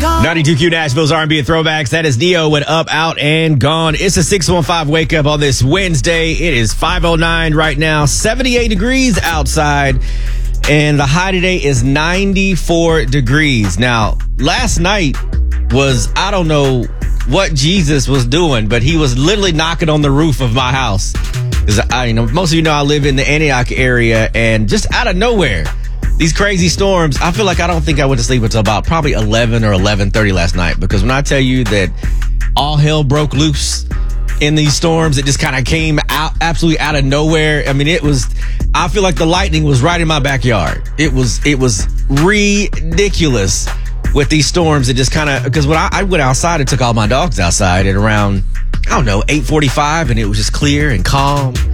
92Q Nashville's R&B and Throwbacks. That is Neo with Up, Out, and Gone. It's a 615 wake up on this Wednesday. It is 5:09 right now, 78 degrees outside, and the high today is 94 degrees. Now, last night was, I don't know what Jesus was doing, but he was literally knocking on the roof of my house. Because most of you know I live in the Antioch area, and just out of nowhere, these crazy storms, I feel like I don't think I went to sleep until about probably 11 or 11:30 last night. Because when I tell you that all hell broke loose in these storms, it just kind of came out absolutely out of nowhere. I mean, I feel like the lightning was right in my backyard. It was ridiculous with these storms. It just kind of, because when I went outside and took all my dogs outside at around, I don't know, 8:45, and it was just clear and calm.